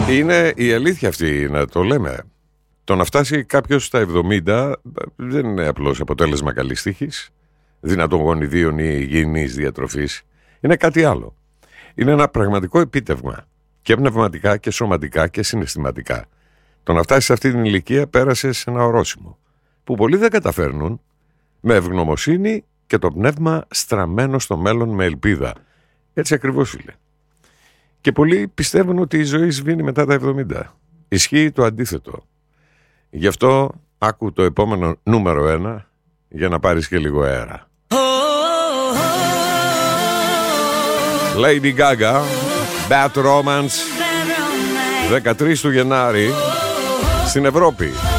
Είναι η αλήθεια αυτή, να το λέμε. Το να φτάσει κάποιος στα 70 δεν είναι απλώς αποτέλεσμα καλής τύχης, δυνατών γονιδίων ή υγιεινής διατροφής. Είναι κάτι άλλο. Είναι ένα πραγματικό επίτευγμα, και πνευματικά και σωματικά και συναισθηματικά. Το να φτάσει σε αυτή την ηλικία πέρασε σε ένα ορόσημο που πολλοί δεν καταφέρνουν, με ευγνωμοσύνη και το πνεύμα στραμμένο στο μέλλον με ελπίδα. Έτσι ακριβώς, φίλε. Και πολλοί πιστεύουν ότι η ζωή σβήνει μετά τα 70. Ισχύει το αντίθετο. Γι' αυτό άκου το επόμενο νούμερο 1 για να πάρεις και λίγο αέρα. Lady Gaga, Bad Romance, 13 του Γενάρη στην Ευρώπη.